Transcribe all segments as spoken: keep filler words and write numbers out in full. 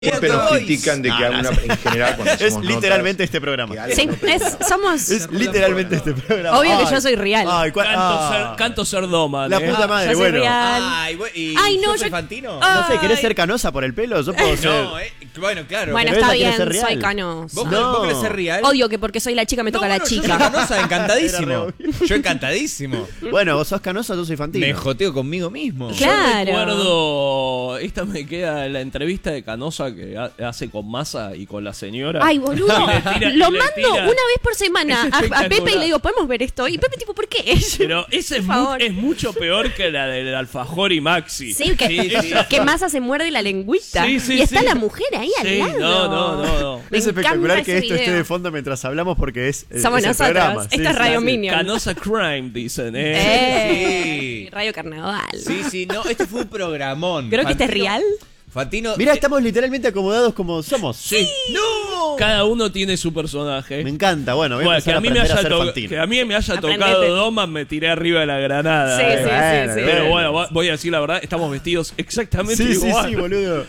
Pero critican de que no, una, no, en general cuando es hacemos literalmente notas, este programa. Sí, es, somos... Es literalmente este programa. Obvio que Ay, yo soy real. Ay, cua- Canto, ah. ser, canto Serdoma. La ¿eh? puta madre, yo soy bueno. real. Ay, bu- y Ay, no, yo soy yo- Fantino. Ah. No sé, ¿querés ser canosa por el pelo? Yo puedo ser. No, eh, bueno, claro. Bueno, pero está ella quiere bien, ser real. soy canosa. ¿Vos, No. vos querés ser real? Odio que porque soy la chica me No, toca bueno, la Yo soy chica. canosa, Era encantadísimo. re Yo encantadísimo. Bueno, vos sos canosa, yo soy Fantino. Me joteo conmigo mismo. Claro. Yo recuerdo, esta me queda la entrevista de Canosa que ha- hace con Massa y con la señora. Ay, boludo. Y le tira- Lo y le mando tira. una vez por semana Es a, a Pepe y espectacular. le digo, ¿podemos ver esto? Y Pepe tipo, ¿por qué? Pero ese es, Por mu- favor. es mucho peor que la del Alfajor y Maxi. Sí, que, Sí, sí. que Massa se muerde la lengüita. Sí, sí, y está sí. la mujer ahí al Sí, lado. no, no, no, no. Me Es espectacular encanta que ese esto esté video. de fondo mientras hablamos porque es. es Somos el nosotros. programa. Esto Sí, es sí, Radio sí. Minion. Canosa Crime, dicen, ¿eh? Eh, Sí. Radio Carnaval. Sí, sí, no, este fue un programón. Creo que este es Fantino- real. Fantino. Mirá, eh, estamos literalmente acomodados como somos. Sí. ¡No! Cada uno tiene su personaje. Me encanta. Bueno, voy a Bueno, que empezar a, a mí me aprender a haya ser to- Fantino. que a mí me haya Aprendete. tocado Doman, me tiré arriba de la granada. Sí, eh. sí, Bueno, sí, sí. Pero bueno, va- voy a decir la verdad, estamos vestidos exactamente Sí, sí, igual. sí, boludo.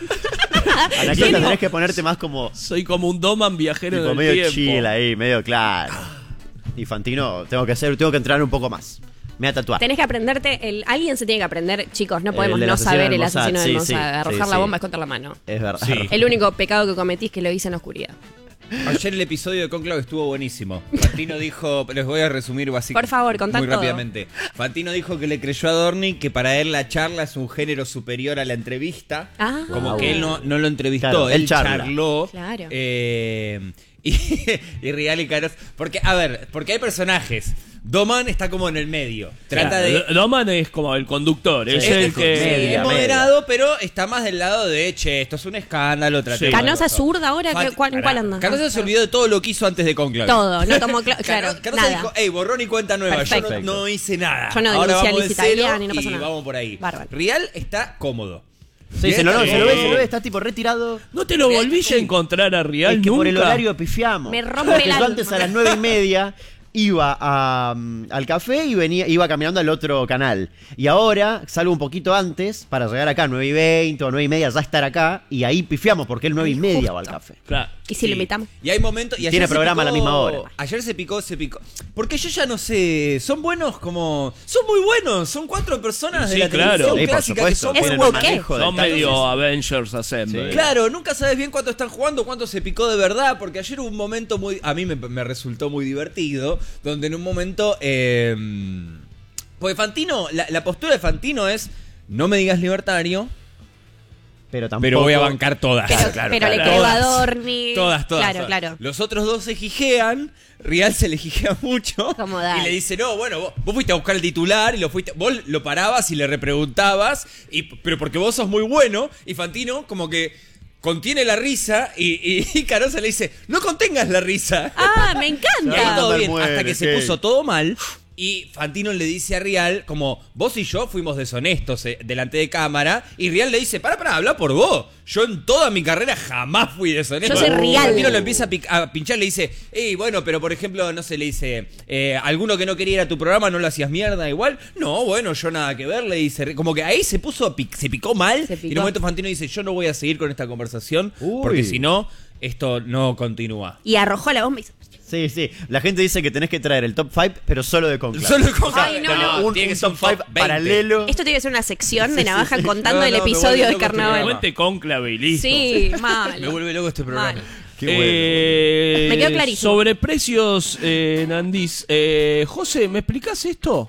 A la quinta tenés que ponerte más como. Soy como un Doman viajero Tipo del medio tiempo. chill ahí, medio claro. Y Fantino, tengo que hacer, tengo que entrenar un poco más. Me voy a tatuar. Tenés que aprenderte, el, alguien se tiene que aprender, chicos, no El podemos del no asesino saber del el Mossad, asesino del sí, Mossad. sí, Arrojar sí, la sí. bomba es contra la mano. Es verdad. Sí. El único pecado que cometí es que lo hice en la oscuridad. Ayer el episodio de Conclave estuvo buenísimo. Fantino dijo, les voy a resumir básicamente. Por favor, contá muy todo. rápidamente. Fantino dijo que le creyó a Dorni que para él la charla es un género superior a la entrevista. Ah. Como Wow. que él no, no lo entrevistó, Claro, él él charla. charló. Claro. Eh, y, y Real y Caros. Porque, a ver, porque hay personajes. Doman está como en el medio. Trata Claro, de. D- Doman es como el conductor, es Sí, el es que... Sí, media, es moderado, pero está más del lado de, che, esto es un escándalo. tratemos de Canosa esto. zurda ahora, Fat- ¿qué- cuál- ¿en cuál anda? Canosa se olvidó de todo lo que hizo antes de Conclave. Todo, no tomó cla- claro, Cano- Canosa nada. dijo, hey, borrón y cuenta nueva. Perfecto. Yo no, no hice nada. Yo no Ahora denuncié a vamos de Liz cero Italiani, no pasa nada. vamos por ahí. Bárbaro. Real está cómodo. Sí, Bien, se lo, está se lo ve, bien. se lo ve, está tipo retirado. ¿No te lo volviste a encontrar a Real Es que nunca? por el horario pifiamos. Me rompe Porque el yo alma. antes a las nueve y media iba a, mm, al café y venía, iba caminando al otro canal. Y ahora salgo un poquito antes para llegar acá, nueve y veinte o nueve y media, ya estar acá. Y ahí pifiamos porque él nueve y media va al café. Claro. ¿Y si Sí. le invitamos? Y hay momentos. Y ayer Tiene se programa picó- a la misma hora. Ayer se picó, se picó. Porque yo ya no sé. Son buenos como. Son muy buenos. Son cuatro personas Sí, de la claro. televisión Sí, por clásica que supuesto. son Es tienen buenos. un woke. manejo de Son tal- medio Avengers Assemble. Sí. Claro, nunca sabes bien cuánto están jugando, cuánto se picó de verdad, porque ayer hubo un momento muy, a mí me, me resultó muy divertido, donde en un momento, eh, porque Fantino, la, la postura de Fantino es, no me digas libertario, Pero tampoco. pero voy a bancar todas. Pero, claro, pero le claro. creo a Todas. Dorni. Todas, todas. Claro, todas. claro. Los otros dos se jijean, Real se le jijea mucho. Como dale. Y le dice, no, bueno, vos, vos fuiste a buscar el titular y lo fuiste. Vos lo parabas y le repreguntabas, y, pero porque vos sos muy bueno. Y Fantino, como que contiene la risa, y, y, y Canosa le dice, no contengas la risa. Ah, me Y encanta. ahí todo mal bien, muere, hasta que se ¿qué? puso todo mal. Y Fantino le dice a Real, como, vos y yo fuimos deshonestos eh, delante de cámara. Y Real le dice, para, para, habla por vos. Yo en toda mi carrera jamás fui deshonesto. Yo soy Y Real. Fantino lo empieza a, pic- a pinchar, le dice, hey, bueno, pero por ejemplo, no sé, le dice, eh, alguno que no quería ir a tu programa, ¿no lo hacías mierda igual? No, bueno, yo nada que ver, le dice. Como que ahí se puso, a pic- se picó mal. Se Y en picó. un momento Fantino dice, yo no voy a seguir con esta conversación, Uy. porque si no, esto no continúa. Y arrojó la bomba y hizo... Sí, sí. La gente dice que tenés que traer el top cinco, pero solo de Conclave. Solo con Ay, no. un, tiene que un ser top un cinco top veinte. paralelo. Esto tiene que ser una sección de Sí, Navaja sí, sí. contando No, el no, me episodio vuelve de loco este carnaval. programa. Cuente Cónclave y listo. Sí, Me mal. vuelve loco este programa. Mal. Qué bueno. Eh, Me quedó clarísimo. Sobre precios, eh, Nandis. Eh, José, ¿me explicás esto?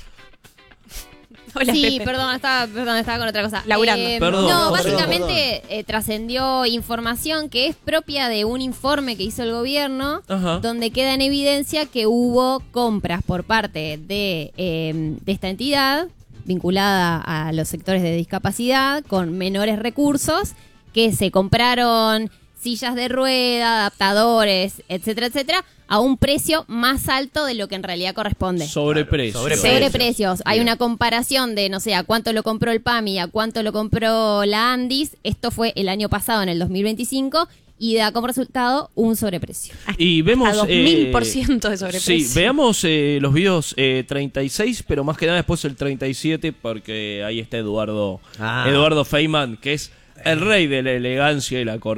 Hola, Sí, Pepe. perdón, estaba, perdón, estaba con otra cosa. Laburando. Perdón, no, José. básicamente eh, trascendió información que es propia de un informe que hizo el gobierno, Ajá. donde queda en evidencia que hubo compras por parte de, eh, de esta entidad vinculada a los sectores de discapacidad con menores recursos, que se compraron sillas de rueda, adaptadores, etcétera, etcétera, a un precio más alto de lo que en realidad corresponde. Sobreprecio. Claro, Sobre Precios. precios. Hay Bien. una comparación de, no sé, a cuánto lo compró el P A M y a cuánto lo compró la Andis. Esto fue el año pasado, en el dos mil veinticinco, y da como resultado un sobreprecio. Y vemos... A dos eh, mil por ciento de sobreprecio. Sí, veamos eh, los videos eh, treinta y seis, pero más que nada después el treinta y siete, porque ahí está Eduardo, Ah. Eduardo Feynman, que es El rey de la elegancia y la cortesía.